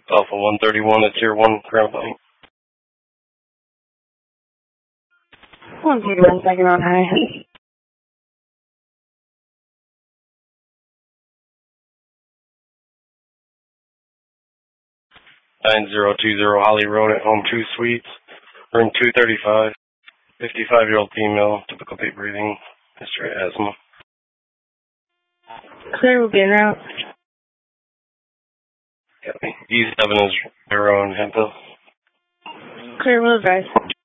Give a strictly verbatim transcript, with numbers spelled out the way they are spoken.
Alpha one thirty-one at Tier one, Grand Valley. one thirty-one, second on high. nine zero two zero Holly Road at Home two Suites, room two thirty-five. fifty-five-year-old female, typical deep breathing, history of asthma. Clear will be en route. E seven is Arrow and Hemphill. Clear will advise.